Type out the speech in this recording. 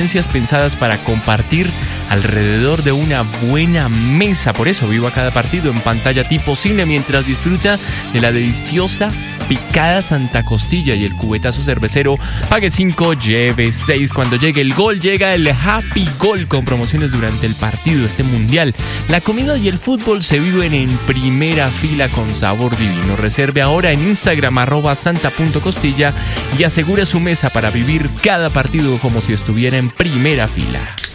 experiencias pensadas para compartir alrededor de una buena mesa. Por eso viva cada partido en pantalla tipo cine mientras disfruta de la deliciosa picada Santa Costilla y el cubetazo cervecero. Pague 5, lleve 6. Cuando llegue el gol, llega el Happy Gol con promociones durante el partido, este mundial. La comida y el fútbol se viven en primera fila con sabor divino. Reserve ahora en Instagram @santa.costilla y asegure su mesa para vivir cada partido como si estuviera en primera fila.